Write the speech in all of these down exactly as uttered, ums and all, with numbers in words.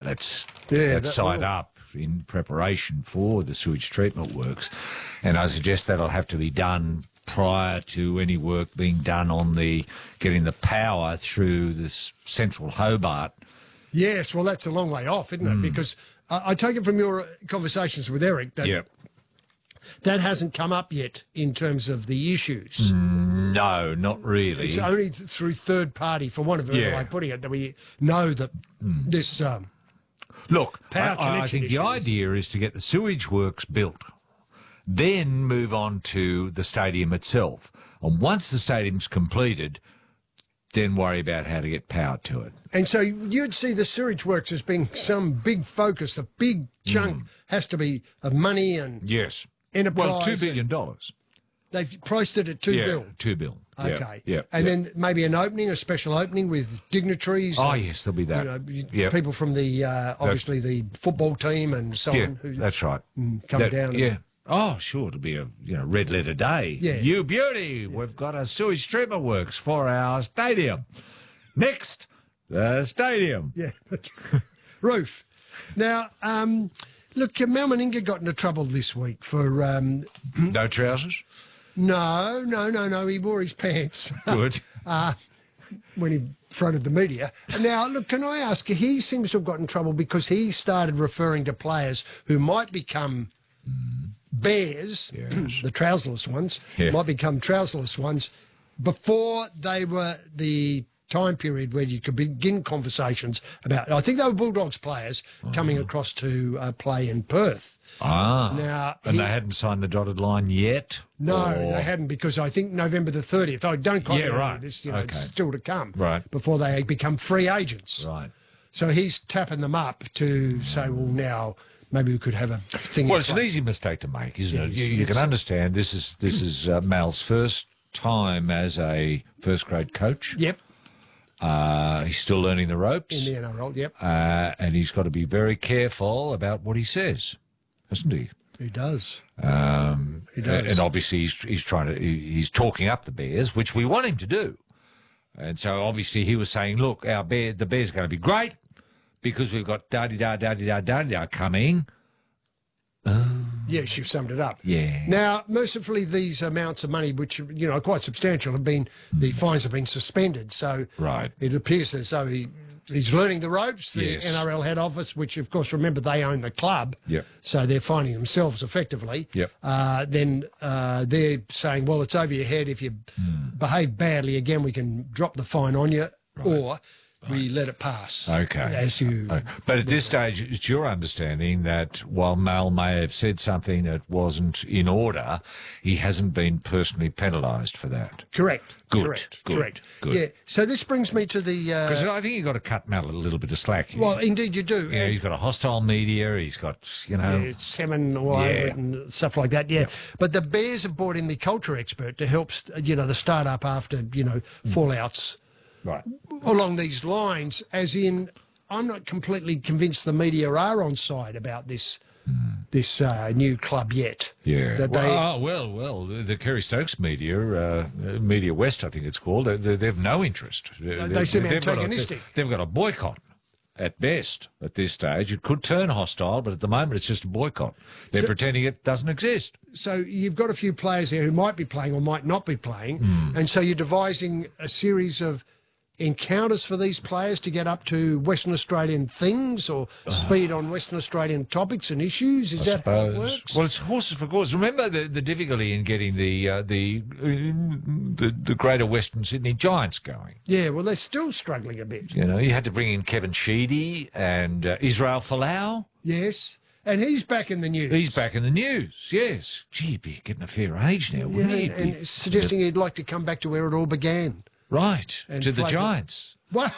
that's, Yeah, that's that signed will. up in preparation for the sewage treatment works. And I suggest that'll have to be done prior to any work being done on the getting the power through this central Hobart. Yes, well, that's a long way off, isn't it? Mm. Because uh, I take it from your conversations with Eric that Yep. that hasn't come up yet in terms of the issues. No, not really. It's only th- through third party, for one of a better Yeah. way of putting it, that we know that this um, Look, power I, I connection think the issues. idea is to get the sewage works built, then move on to the stadium itself. And once the stadium's completed, then worry about how to get power to it. And so you'd see the sewage works as being some big focus, a big chunk has to be of money and Yes. enterprise. Well, two and billion dollars. They've priced it at two yeah, bill. two bill. Okay. Yeah. yeah and yeah. then maybe an opening, a special opening with dignitaries. Oh, and, yes, there'll be that. You know, you- Yep. people from the, uh, obviously the football team and so Yeah, on who that's right. come That- down. and- Yeah. Oh, sure, it'll be a you know red letter day. Yeah. You beauty, we've got a sewage treatment works for our stadium. Next, the stadium. Yeah. Roof. Now, um, look, uh, Mal Meninga got into trouble this week for, um, No trousers. no, no, no, no, he wore his pants. Good. uh, when he fronted the media. And now, look, can I ask you, he seems to have got in trouble because he started referring to players who might become bears, Yes. the trouserless ones, Yeah. might become trouserless ones, before they were the time period where you could begin conversations about, I think they were Bulldogs players coming across to uh, play in Perth. Ah. Now, and he- they hadn't signed the dotted line yet? No, Or- they hadn't, because I think November the thirtieth. I don't quite Yeah, remember right. this. You know, it's Okay. still to come. Right. Before they become free agents. Right. So he's tapping them up to say, well, now maybe we could have a thing. in Well, it's an place. easy mistake to make, isn't it? Yes, You, you can yes. understand this is this is uh, Mal's first time as a first grade coach. Yep, Uh, he's still learning the ropes. in the N R L. Yep, uh, and he's got to be very careful about what he says, hasn't he? he does. Um, He does. And obviously he's, he's trying to, he- he's talking up the Bears, which we want him to do. And so obviously he was saying, look, our bear, the Bears are going to be great because we've got da-di-da, da-di-da, da-di-da coming. Yes, you've summed it up. Yeah. Now, mercifully, these amounts of money, which you know are quite substantial, have been the fines have been suspended. So Right. it appears as though he. He's learning the ropes, the Yes. N R L head office, which, of course, remember, they own the club. Yep. So they're finding themselves effectively. Yep. Uh, then uh, they're saying, well, it's over your head. If you behave badly again, we can drop the fine on you, or we let it pass. Okay. As you. Okay. But at this stage, it's your understanding that while Mal may have said something that wasn't in order, he hasn't been personally penalised for that. Correct. Good, Correct. good, Correct. good. Yeah. So this brings me to the. Uh, Because I think you've got to cut Mal a little bit of slack here. well, indeed, you do. You know, he's got a hostile media. He's got, you know. Yeah, salmon all over Yeah. it and stuff like that. Yeah, but the Bears have brought in the culture expert to help, st- you know, the start-up after you know fallouts Right. along these lines. As in, I'm not completely convinced the media are on side about this this uh, new club yet. Yeah. that they. well, oh, well, well, the, the Kerry Stokes media, uh, Media West, I think it's called, they, they, they've no interest. They, seem they've got a- antagonistic. they've got a boycott. At best, at this stage, it could turn hostile, but at the moment, it's just a boycott. They're So- pretending it doesn't exist. So you've got a few players there who might be playing or might not be playing, Hmm. and so you're devising a series of encounters for these players to get up to Western Australian things or speed on Western Australian topics and issues. Is that how it works? Well, it's horses for courses. Remember the, the difficulty in getting the, uh, the, uh, the the Greater Western Sydney Giants going. Yeah, well, they're still struggling a bit. You know, you had to bring in Kevin Sheedy and uh, Israel Folau. Yes, and he's back in the news. He's back in the news, yes. Gee, he'd be getting a fair age now, Yeah, wouldn't he? and, and suggesting he'd like to come back to where it all began. Right, and to the play for- Giants. Well,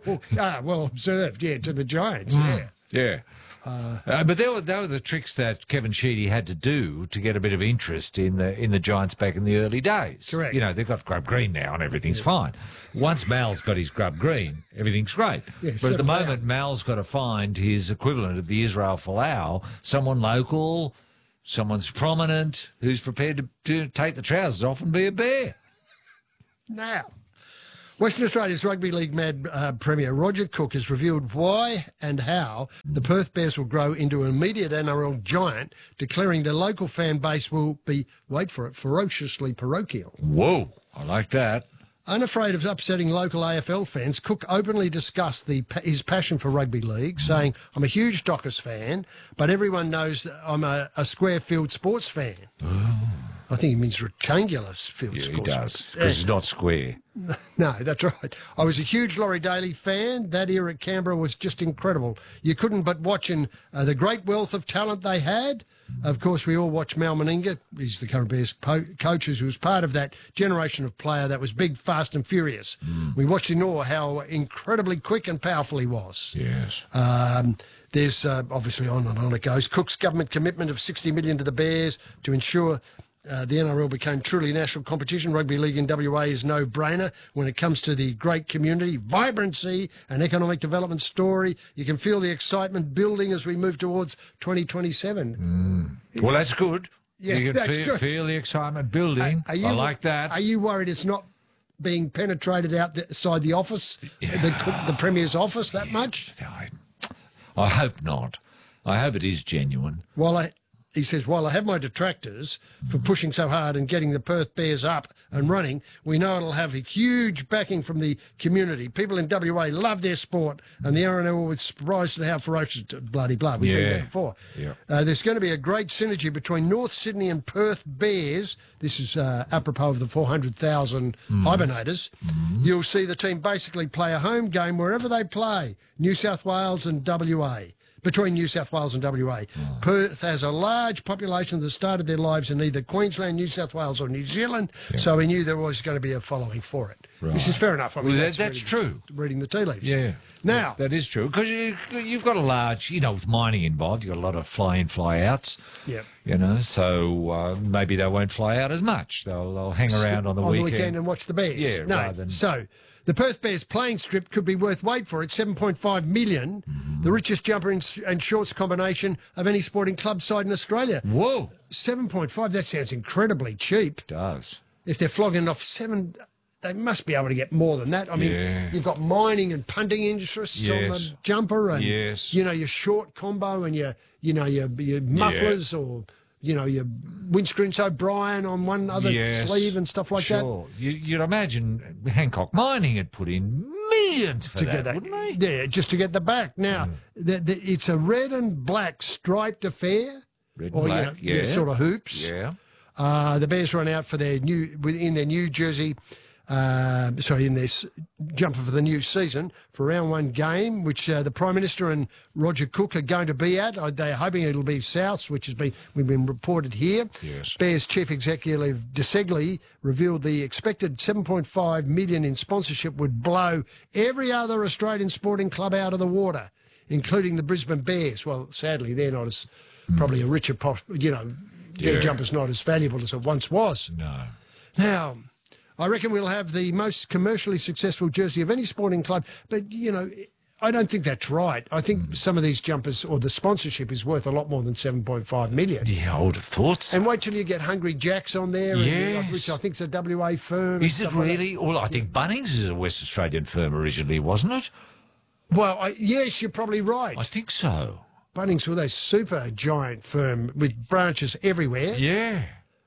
ah, well observed, yeah, to the Giants, Hmm. yeah. Yeah. Uh, but they were, they were the tricks that Kevin Sheedy had to do to get a bit of interest in the in the Giants back in the early days. Correct. You know, they've got Grub Green now and everything's fine. Once Mal's got his Grub Green, everything's great. Yeah, but at the settle down. moment, Mal's got to find his equivalent of the Israel Folau, someone local, someone's prominent, who's prepared to, to take the trousers off and be a bear. Now, Western Australia's Rugby League Mad uh, Premier Roger Cook has revealed why and how the Perth Bears will grow into an immediate N R L giant, declaring their local fan base will be, wait for it, ferociously parochial. Whoa, I like that. Unafraid of upsetting local A F L fans, Cook openly discussed the, his passion for rugby league, saying, I'm a huge Dockers fan, but everyone knows that I'm a, a square field sports fan. Oh. I think he means rectangular field Yeah, sports. he does, because it's not square. No, that's right. I was a huge Laurie Daly fan. That era at Canberra was just incredible. You couldn't but watch in uh, the great wealth of talent they had. Of course, we all watch Mal Meninga. He's the current Bears po- coach, who was part of that generation of player that was big, fast and furious. Mm. We watched in awe how incredibly quick and powerful he was. Yes. Um, there's uh, obviously on and on it goes. Cook's government commitment of sixty million dollars to the Bears to ensure Uh, the N R L became truly national competition. Rugby league in W A is no-brainer when it comes to the great community, vibrancy and economic development story. You can feel the excitement building as we move towards twenty twenty-seven. Mm. Well, that's good. Yeah, you can that's feel, good. feel the excitement building. Are, are you, I like that. Are you worried it's not being penetrated outside the office, Yeah. the, the Premier's office that Yeah. much? I, I hope not. I hope it is genuine. Well, I... He says, while I have my detractors for pushing so hard and getting the Perth Bears up and running, we know it'll have a huge backing from the community. People in W A love their sport, and the N R L was surprised at how ferocious, bloody blah, we've been Yeah. there before. Yeah. Uh, there's going to be a great synergy between North Sydney and Perth Bears. This is uh, apropos of the four hundred thousand mm. hibernators. Mm. You'll see the team basically play a home game wherever they play, New South Wales and W A. Between New South Wales and W A. Oh. Perth has a large population that started their lives in either Queensland, New South Wales or New Zealand, yeah. so we knew there was going to be a following for it, right. Which is fair enough. I mean, well, that's, that, that's reading, true. Reading the tea leaves. Yeah. Now. That is true, because you, you've got a large, you know, with mining involved, you've got a lot of fly-in, fly-outs. Yeah. You know, so uh, maybe they won't fly out as much. They'll, they'll hang around on the on weekend. the weekend and watch the Bears. Yeah, no. rather than... So... The Perth Bears playing strip could be worth, wait for it, seven point five million dollars, mm-hmm. the richest jumper and, and shorts combination of any sporting club side in Australia. Whoa. seven point five, that sounds incredibly cheap. It does. If they're flogging off seven, they must be able to get more than that. I mean, yeah. you've got mining and punting interests yes. on the jumper and, yes. you know, your short combo and your, you know, your, your mufflers yeah. or... You know, your windscreens O'Brien on one other yes, sleeve and stuff like sure. that. Sure. You, you'd imagine Hancock Mining had put in millions for to that, get that, wouldn't they? Yeah, just to get the back. Now, mm. the, the, it's a red and black striped affair. Red and or, black, you know, yeah. Sort of hoops. Yeah. Uh, the Bears run out for their new, in their new jersey, uh, sorry, in this jumper for the new season for round one game, which uh, the Prime Minister and Roger Cook are going to be at. Uh, they're hoping it'll be Souths, which has been we've been reported here. Yes. Bears Chief Executive DeSegli revealed the expected seven point five million dollars in sponsorship would blow every other Australian sporting club out of the water, including the Brisbane Bears. Well, sadly, they're not as mm. probably a richer, pos- you know, their yeah. jumper's not as valuable as it once was. No. Now, I reckon we'll have the most commercially successful jersey of any sporting club, but, you know, I don't think that's right. I think mm. some of these jumpers or the sponsorship is worth a lot more than seven point five million dollars. Yeah, I would have thought so. And wait till you get Hungry Jacks on there, yes. and, which I think is a W A firm. Is it really? Like well, I think Bunnings is a West Australian firm originally, wasn't it? Well, I, yes, you're probably right. I think so. Bunnings were a super giant firm with branches everywhere. Yeah.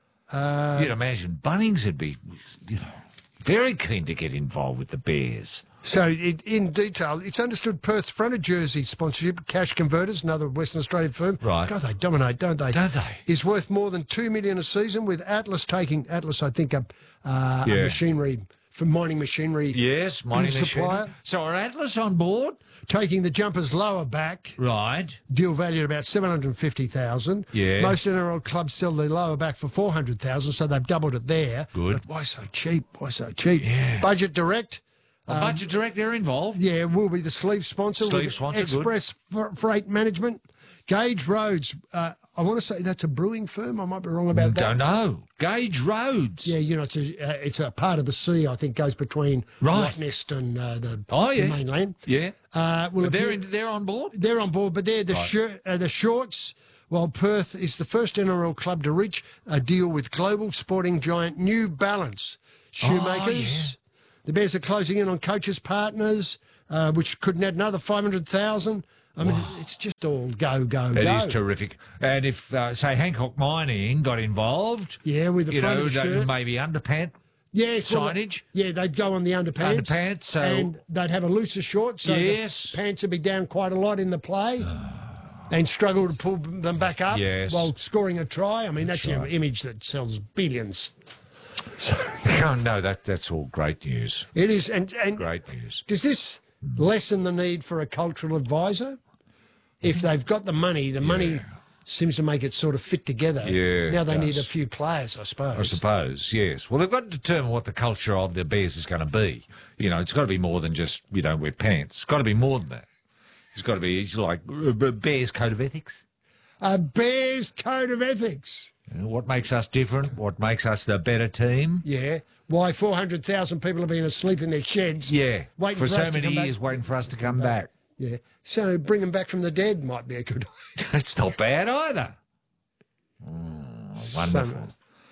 Uh, You'd imagine Bunnings would be, you know, very keen to get involved with the Bears. So, it, in detail, it's understood Perth's fronted jersey sponsorship, Cash Converters, another Western Australian firm. Right. God, they dominate, don't they? Don't they? Is worth more than two million dollars a season, with Atlas taking, Atlas, I think, a, uh, yeah. a machinery, for mining machinery. Yes, mining supplier. machinery. So are Atlas on board? Taking the jumpers lower back. Right. Deal valued about seven hundred fifty thousand dollars. Yeah. Most N R L clubs sell their lower back for four hundred thousand dollars, so they've doubled it there. Good. But why so cheap? Why so cheap? Yeah. Budget Direct. Um, Budget Direct, they're involved. Yeah, will be the sleeve sponsor. Sleeve with sponsor, Express F- Freight Management. Gauge Roads. Uh, I want to say that's a brewing firm. I might be wrong about that. Don't know. Gauge Roads. Yeah, you know, it's a, uh, it's a part of the sea, I think, goes between right. Rottnest and uh, the, oh, yeah. the mainland. Yeah. Uh, well, they're, you, in, they're on board? They're on board, but they're the, right. shir- uh, the shorts. While Perth is the first N R L club to reach a deal with global sporting giant New Balance. Shoemakers. Oh, yeah. The Bears are closing in on coaches' partners, uh, which could net another five hundred thousand. I mean, wow. It's just all go, go, it go. It is terrific. And if, uh, say, Hancock Mining got involved, yeah, with the you front know, of the shirt. maybe underpant yeah, signage. Well, yeah, they'd go on the underpants. Underpants, so... And they'd have a looser short, so yes. the pants would be down quite a lot in the play. And struggle to pull them back up yes. while scoring a try. I mean, that's, that's right. Your image that sells billions. So, oh, no, that that's all great news. It is, and, and great news. Does this lessen the need for a cultural advisor? If they've got the money, the money yeah. seems to make it sort of fit together. Yeah, now they does. need a few players, I suppose. I suppose, yes. Well, they've got to determine what the culture of the Bears is going to be. You know, it's got to be more than just, you know, wear pants. It's got to be more than that. It's got to be it's like uh, Bears Code of Ethics. A Bears Code of Ethics. You know, what makes us different? What makes us the better team? Yeah. Why four hundred thousand people have been asleep in their sheds. Yeah. Waiting for, for so us many to come years back. waiting for us to come back. Yeah. So bring them back from the dead might be a good idea. That's not bad either. Oh, wonderful.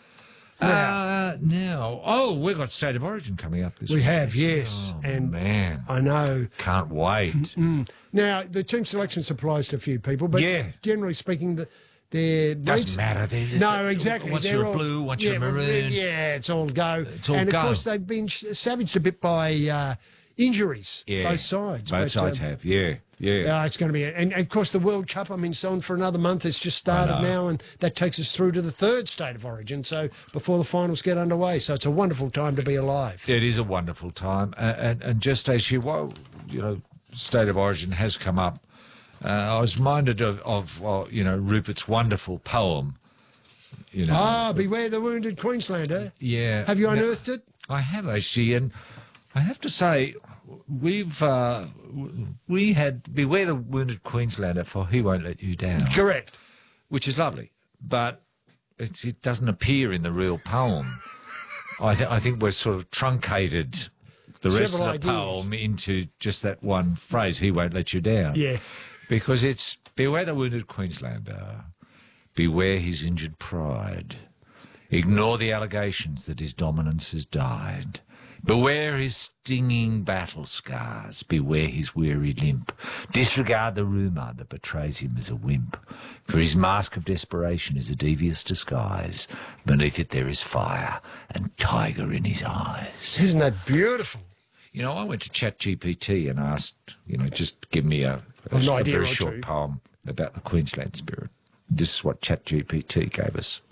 Uh, now, oh, we've got State of Origin coming up this we week. We have, yes. Oh, and man. I know. Can't wait. Mm-mm. Now, the team selection applies to a few people, but yeah. generally speaking, the, they're... Doesn't matter. They're, no, exactly. Once they're you're all, blue, once yeah, you're maroon. Yeah, it's all go. It's all and, go. of course, they've been savaged a bit by uh, injuries, yeah. both sides. Both but, sides um, have, yeah. Yeah, uh, it's going to be, and, and of course the World Cup. I mean, so on for another month. It's just started now, and that takes us through to the third State of Origin. So before the finals get underway, so it's a wonderful time to be alive. It is a wonderful time, uh, and and just as you, well, you know, State of Origin has come up. Uh, I was reminded of, of uh, you know, Rupert's wonderful poem. You know, ah, beware the wounded Queenslander. Yeah, have you unearthed now, it? I have actually, and I have to say. We've uh, we had Beware the Wounded Queenslander, for he won't let you down. Correct. Which is lovely, but it, it doesn't appear in the real poem. I, th- I think we've sort of truncated the rest Several of the ideas. poem into just that one phrase, he won't let you down. Yeah. Because it's beware the wounded Queenslander, beware his injured pride, ignore the allegations that his dominance has died. Beware his stinging battle scars, beware his weary limp. Disregard the rumour that betrays him as a wimp, for his mask of desperation is a devious disguise. Beneath it there is fire and tiger in his eyes. Isn't that beautiful? You know, I went to ChatGPT and asked, you know, just give me a, a, An a idea very or short two. poem about the Queensland spirit. This is what ChatGPT gave us.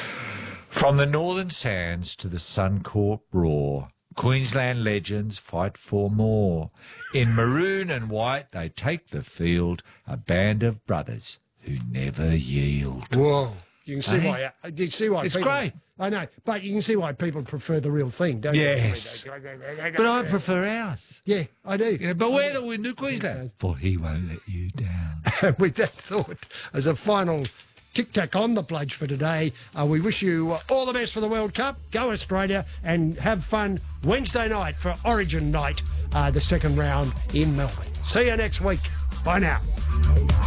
From the northern sands to the Suncorp roar, Queensland legends fight for more. In maroon and white they take the field, a band of brothers who never yield. Whoa. You can see Eh? why. uh, You can see why It's people, great. I know, but you can see why people prefer the real thing, don't Yes. you? But I prefer ours. Yeah, I do. You know, beware the wind of Queensland, for he won't let you down. With that thought, as a final tic-tac on the pledge for today, uh, we wish you all the best for the World Cup. Go Australia and have fun Wednesday night for Origin night, uh, the second round in Melbourne. See you next week. Bye now.